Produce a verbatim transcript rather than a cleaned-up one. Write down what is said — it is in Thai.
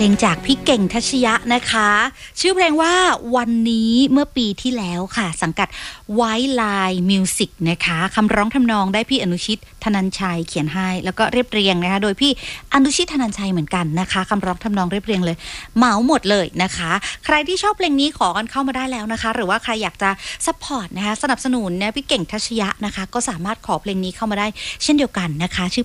ลงจากพี่เก่งทัชยะนะคะชื่อเพลงว่าวันนี้เมื่อปีที่แล้วค่ะสังกัด White Line Music นะคะคำร้องทำนองได้พี่อนุชิตธนัญชัยเขียนให้แล้วก็เรียบเรียงนะคะโดยพี่อนุชิตธนัญชัยเหมือนกันนะคะคำร้องทำนองเรียบเรียงเลยเหมาหมดเลยนะคะใครที่ชอบเพลงนี้ขอกันเข้ามาได้แล้วนะคะหรือว่าใครอยากจะซัพพอร์ตนะคะสนับสนุนนะพี่เก่งทัชยะนะคะก็สามารถขอเพลงนี้เข้ามาได้เช่นเดียวกันนะคะชื่อ